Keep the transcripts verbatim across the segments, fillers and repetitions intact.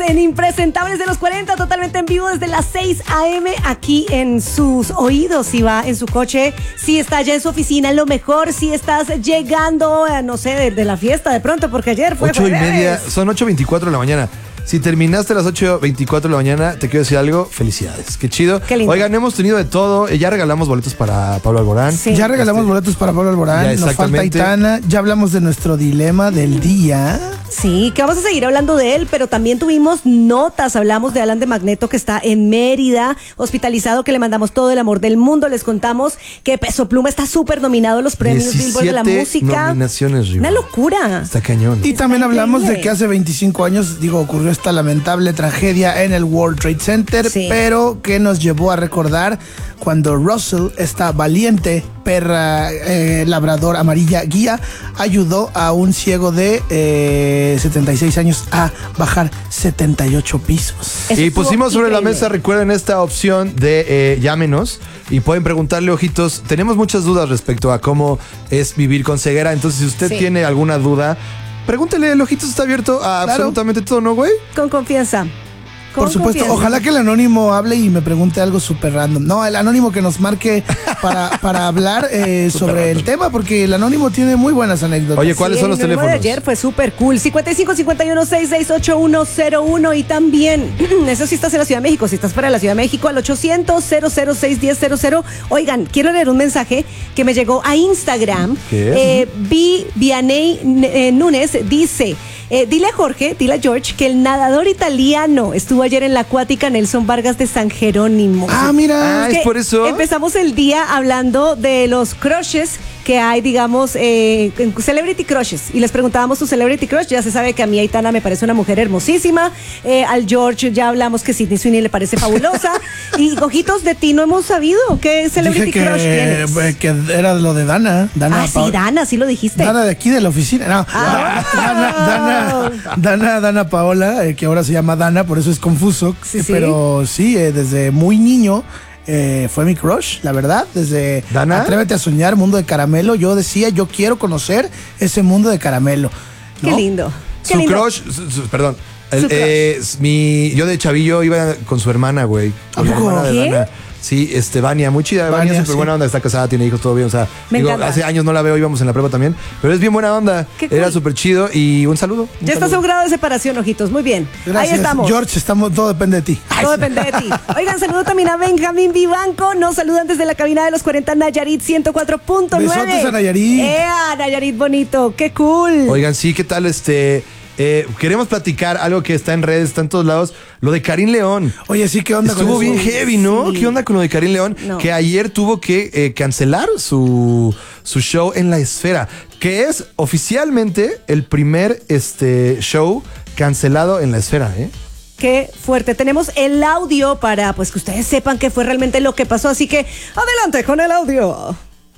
en Impresentables de los cuarenta, totalmente en vivo desde las seis a.m. aquí en sus oídos. Si va en su coche, si está ya en su oficina, lo mejor, si estás llegando, a, no sé, de, de la fiesta de pronto, porque ayer fue Ocho y jueves. media, son ocho veinticuatro de la mañana. Si terminaste a las ocho veinticuatro de la mañana, te quiero decir algo, felicidades. Qué chido. Qué lindo. Oigan, hemos tenido de todo. Ya regalamos boletos para Pablo Alborán. Sí. Ya regalamos Este, boletos para Pablo Alborán. ya, Nos falta exactamente. Aitana. Ya hablamos de nuestro dilema del día. Sí, que vamos a seguir hablando de él, pero también tuvimos notas. Hablamos de Alan de Magneto, que está en Mérida, hospitalizado, que le mandamos todo el amor del mundo. Les contamos que Peso Pluma está súper nominado a los premios Billboard de la música. Nominaciones, Riva. Una locura. Está cañón. Y también hablamos increíble. de que hace veinticinco años, digo, ocurrió esta lamentable tragedia en el World Trade Center, Sí. pero que nos llevó a recordar cuando Russell, esta valiente perra eh, labrador amarilla guía, ayudó a un ciego de eh, setenta y seis años a bajar setenta y ocho pisos. Eso Y estuvo pusimos sobre la increíble. mesa, recuerden esta opción de eh, llámenos y pueden preguntarle, ojitos. Tenemos muchas dudas respecto a cómo es vivir con ceguera. Entonces, si usted Sí. tiene alguna duda, pregúntele. El ojitos está abierto a Claro. absolutamente todo, ¿no, güey? Con confianza. Con Por supuesto, confianza. ojalá que el anónimo hable y me pregunte algo súper random. No, el anónimo que nos marque para, para hablar eh, sobre el tema, porque el anónimo tiene muy buenas anécdotas. Oye, ¿cuáles Sí, son los el número teléfonos? de ayer fue súper cool. cincuenta y cinco cincuenta y uno sesenta y seis ochenta y uno cero uno. Y también, eso sí estás en la Ciudad de México. Si estás fuera de la Ciudad de México, al ochocientos cero cero seis uno cero cero cero. Oigan, quiero leer un mensaje que me llegó a Instagram. ¿Qué? Eh, Vi Vianey eh, Núñez dice: eh, dile a Jorge, dile a George, que el nadador italiano estuvo ayer en la acuática Nelson Vargas de San Jerónimo. Ah, mira. Ah, ¿es Que por eso? Empezamos el día hablando de los crushes que hay, digamos, eh, en celebrity crushes. Y les preguntábamos su celebrity crush. Ya se sabe que a mí Aitana me parece una mujer hermosísima. Eh, al George ya hablamos que Sydney Sweeney le parece fabulosa. Y ojitos, de ti no hemos sabido qué celebrity Dije crush que, tienes. eh, que era lo de Dana. Dana Ah, sí, Pa- Dana, sí lo dijiste. Dana de aquí de la oficina. No. Ah. Dana, Dana, Dana, Dana Paola, eh, que ahora se llama Dana, por eso es confuso. Sí, eh, sí. Pero sí, eh, desde muy niño eh, fue mi crush, la verdad. Desde ¿Dana? Atrévete a soñar, Mundo de Caramelo. Yo decía, yo quiero conocer ese mundo de caramelo. Qué ¿no? lindo. Qué Su lindo. crush, su- su- perdón. El, Su crush. eh, s- mi, yo de chavillo iba con su hermana, güey. Con la poco? hermana de ¿Qué? Dana. Sí, este, Vania, muy chida. Vania, Vania, súper sí. buena onda, está casada, tiene hijos, todo bien. O sea, Me digo, encanta. hace años no la veo, íbamos en la prueba también. Pero es bien buena onda. Qué cool. Era súper chido y un saludo. un Ya estás a saludo. un grado de separación, ojitos. Muy bien. Gracias, Ahí estamos. George, estamos, todo depende de ti. Todo depende de ti. Oigan, saludo también a Benjamín Vivanco. Nos saludan desde la cabina de los cuarenta Nayarit ciento cuatro punto nueve. Besotes a Nayarit. ¡Ea, Nayarit bonito! ¡Qué cool! Oigan, sí, ¿qué tal? Este, eh, queremos platicar algo que está en redes, está en todos lados, lo de Karim León. Oye, sí, ¿qué onda Estuvo con eso? bien heavy, ¿no? Sí. ¿Qué onda con lo de Karim León? No. Que ayer tuvo que eh, cancelar su, su show en La Esfera, que es oficialmente el primer este, show cancelado en La Esfera, ¿eh? Qué fuerte. Tenemos el audio para pues que ustedes sepan qué fue realmente lo que pasó. Así que adelante con el audio.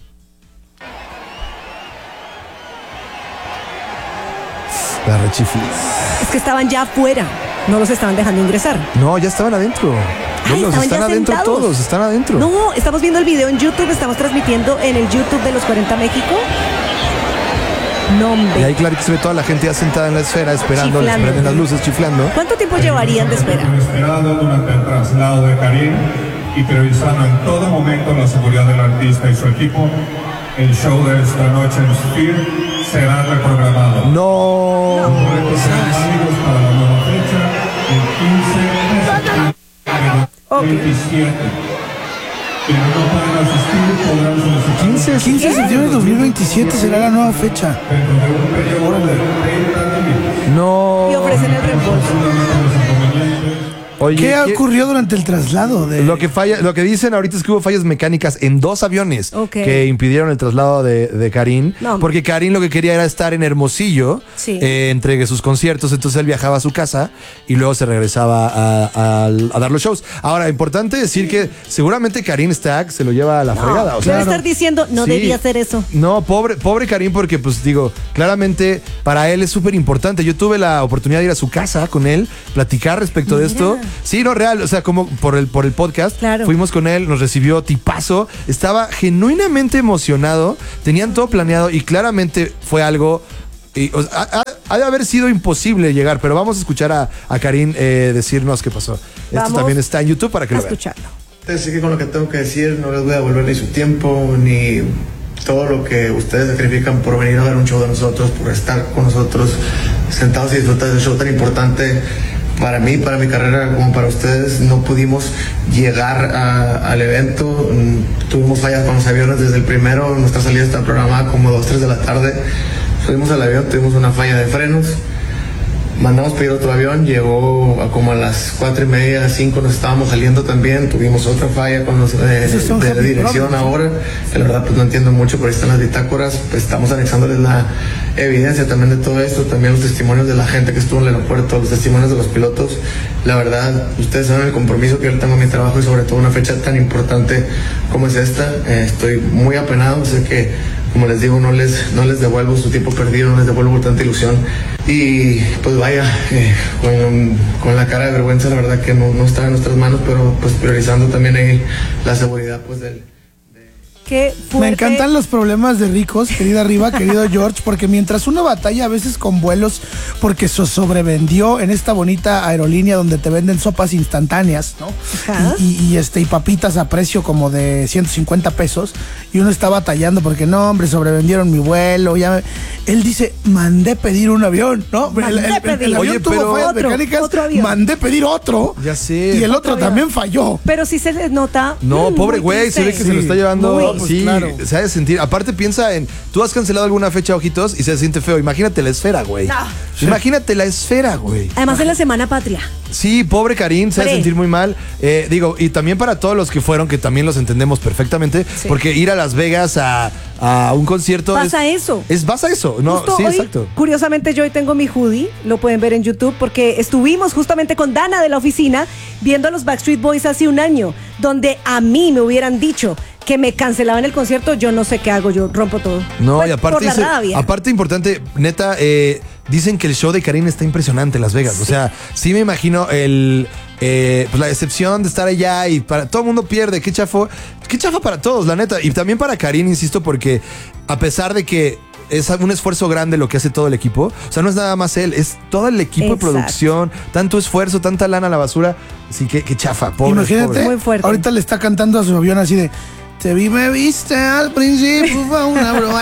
La rechiflis. Es que estaban ya afuera. No los estaban dejando ingresar. No, ya estaban adentro. Ay, Los estaban están ya adentro sentados. todos, están adentro. No, estamos viendo el video en YouTube. Estamos transmitiendo en el YouTube de los cuarenta México. No, hombre. Y ahí claro que se ve toda la gente ya sentada en La Esfera esperando, les Chiflando. prenden las luces, chiflando. ¿Cuánto tiempo llevarían de espera? Esperado durante el traslado de Karim y priorizando en todo momento la seguridad del artista y su equipo, el show de esta noche en Sphere será reprogramado. No. Boletos serán válidos para la nueva fecha, el quince de Ok. veintisiete. Quienes no pueden asistir podrán solicitar quince, quince de septiembre de dos mil veintisiete será la nueva fecha. dentro de un periodo de treinta días. No. Y ofrecen el reembolso. Oye, ¿Qué ocurrió durante el traslado de Lo que falla, lo que dicen ahorita es que hubo fallas mecánicas en dos aviones Ok. que impidieron el traslado de, de Karim. No. Porque Karim lo que quería era estar en Hermosillo Sí. eh, entre sus conciertos. Entonces él viajaba a su casa y luego se regresaba a, a- a dar los shows. Ahora, importante decir que seguramente Karim Stack se lo lleva a la fregada. O sea, Debe estar diciendo, no Sí. debía hacer eso. No, pobre, pobre Karim, porque pues digo, claramente para él es súper importante. Yo tuve la oportunidad de ir a su casa con él, platicar respecto de Mira. esto. Sí, no, real, o sea, como por el, por el podcast. Claro. Fuimos con él, nos recibió tipazo. Estaba genuinamente emocionado, tenían todo planeado y claramente fue algo Y, o sea, ha, ha- ha de haber sido imposible llegar, pero vamos a escuchar a, a Karin eh, decirnos qué pasó. Esto Vamos también está en YouTube para que A lo vean. escucharlo. Así que con lo que tengo que decir, no les voy a devolver ni su tiempo, ni todo lo que ustedes sacrifican por venir a ver un show de nosotros, por estar con nosotros sentados y disfrutar de ese show tan importante para mí, para mi carrera, como para ustedes. No pudimos llegar a- al evento, mm, tuvimos fallas con los aviones desde el primero, nuestra salida está programada como dos, tres de la tarde. Subimos al avión, tuvimos una falla de frenos. Mandamos pedir otro avión, llegó a como a las cuatro y media, cinco nos estábamos saliendo también, tuvimos otra falla con los eh, Esos son de la happy dirección problems. ahora, que la verdad pues no entiendo mucho, pero ahí están las bitácoras, pues estamos anexándoles la evidencia también de todo esto, también los testimonios de la gente que estuvo en el aeropuerto, los testimonios de los pilotos. La verdad, ustedes saben el compromiso que yo tengo en mi trabajo y sobre todo una fecha tan importante como es esta. Eh, estoy muy apenado, sé que, como les digo, no les, no les devuelvo su tiempo perdido, no les devuelvo tanta ilusión. Y pues vaya, eh, con, con la cara de vergüenza, la verdad que no, no está en nuestras manos, pero pues priorizando también ahí la seguridad pues del... Qué fuerte. Me encantan los problemas de ricos, querida Riva, querido George, porque mientras uno batalla a veces con vuelos porque se sobrevendió en esta bonita aerolínea donde te venden sopas instantáneas, ¿no? Ajá. Y, y, y, este, y papitas a precio como de ciento cincuenta pesos, y uno está batallando porque no, hombre, sobrevendieron mi vuelo. Ya me- Él dice, mandé pedir un avión, ¿no? Mandé el, el- el- pedir. el avión Oye, tuvo pero- fallas Otro, mecánicas, otro avión. mandé pedir otro. Ya sé. Y el otro, Otro avión. también falló. Pero sí se les nota. No, mm, pobre muy güey, se ve triste. que se lo está Sí. llevando. Muy. Pues Sí, claro. se ha de sentir. Aparte, piensa en. Tú has cancelado alguna fecha, ojitos, y se siente feo. Imagínate la esfera, güey. No. Imagínate la esfera, güey. Además en la Semana Patria. Sí, pobre Karin, se ha de Pre. sentir muy mal. Eh, digo, y también para todos los que fueron, que también los entendemos perfectamente, Sí. porque ir a Las Vegas a, a un concierto. Pasa es, eso. Es pasa eso. No, Justo sí, hoy, exacto. Curiosamente, yo hoy tengo mi hoodie, lo pueden ver en YouTube, porque estuvimos justamente con Dana de la oficina viendo a los Backstreet Boys hace un año, donde a mí me hubieran dicho que me cancelaban el concierto, yo no sé qué hago, yo rompo todo. No, Pues, y aparte, por la dice- rabia. aparte importante, neta, eh, dicen que el show de Karin está impresionante en Las Vegas. O sea, sí me imagino el eh, pues la decepción de estar allá y para todo el mundo pierde. Qué chafo, qué chafa para todos, la neta. Y también para Karin, insisto, porque a pesar de que es un esfuerzo grande lo que hace todo el equipo, o sea, no es nada más él, es todo el equipo Exacto. de producción, tanto esfuerzo, tanta lana a la basura. Así que qué chafa, pobre. Imagínate, Muy fuerte. ahorita le está cantando a su avión así de, te vi, me viste al principio, fue una broma.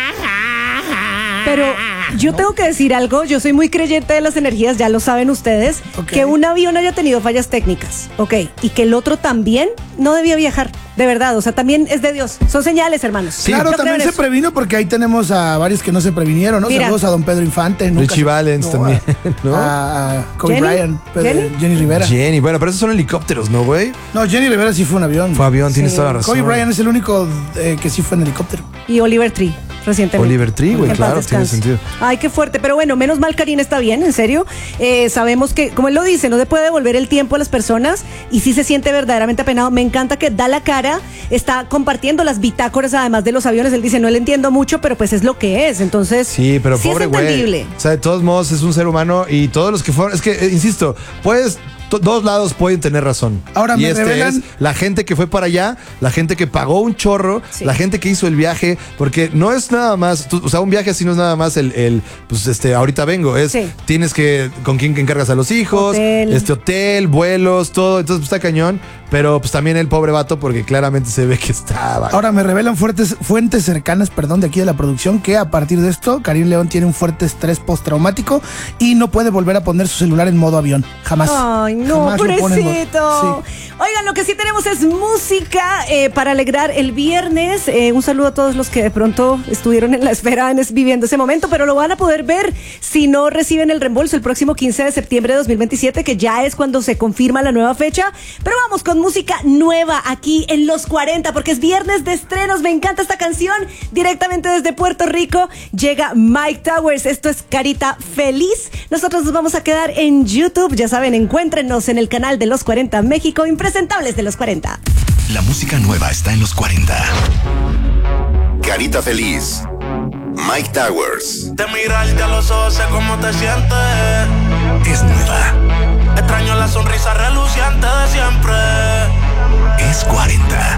Pero yo tengo que decir algo, yo soy muy creyente de las energías, ya lo saben ustedes, Ok. que un avión haya tenido fallas técnicas, ok, y que el otro también no debía viajar, de verdad, o sea, también es de Dios, son señales, hermanos. Sí. Claro, Yo creo también en se eso. previno porque ahí tenemos a varios que no se previnieron, ¿no? Mira. Saludos a don Pedro Infante. nunca Richie se- Valens también, ¿no? A, a Kobe Jenny. Bryant, Pedro- Jenny. Jenny Rivera. Jenny, bueno, pero esos son helicópteros, ¿no, güey? No, Jenny Rivera sí fue un avión. Fue avión, tienes Sí. toda la razón. Kobe Bryant es el único eh, que sí fue en helicóptero. Y Oliver Tree, recientemente. Oliver Tree, güey, En paz claro, tiene descanse. sentido. Ay, qué fuerte, pero bueno, menos mal Karina está bien, en serio. Eh, sabemos que, como él lo dice, no se puede devolver el tiempo a las personas y sí se siente verdaderamente apenado. Me encanta que da la cara, está compartiendo las bitácoras además de los aviones. Él dice, no le entiendo mucho, pero pues es lo que es. Entonces, Sí, pero pobre es güey. entendible. O sea, de todos modos es un ser humano y todos los que fueron, es que, eh, insisto, puedes, to- dos lados pueden tener razón. Ahora y me este revelan- es la gente que fue para allá, la gente que pagó un chorro, Sí. la gente que hizo el viaje, porque no es nada más, tú- o sea, un viaje así no es nada más el, el, pues este, ahorita vengo, es, Sí. tienes que, con quién que encargas a los hijos, Hotel. este hotel, vuelos, todo, entonces pues, está cañón, pero pues también el pobre vato porque claramente se ve que estaba. Ahora me revelan fuertes, fuentes cercanas, perdón, de aquí de la producción, que a partir de esto, Karim León tiene un fuerte estrés postraumático y no puede volver a poner su celular en modo avión. Jamás. Ay, no, Jamás lo pone en modo- pobrecito. Sí. Oigan, lo que sí tenemos es música eh, para alegrar el viernes. Eh, un saludo a todos los que de pronto estuvieron en la esfera en es- viviendo ese momento, pero lo van a poder ver si no reciben el reembolso el próximo quince de septiembre de dos mil veintisiete, que ya es cuando se confirma la nueva fecha. Pero vamos con música nueva aquí en Los cuarenta, porque es viernes de estrenos. Me encanta esta canción. Directamente desde Puerto Rico llega Mike Towers. Esto es Carita Feliz. Nosotros nos vamos a quedar en YouTube. Ya saben, encuéntrenos en el canal de Los cuarenta México, Impresentables de Los cuarenta. La música nueva está en los cuarenta. Carita Feliz. Mike Towers. De mirarte a los ojos sé cómo te sientes. Es nueva. Extraño la sonrisa reluciente de siempre. Es cuarenta.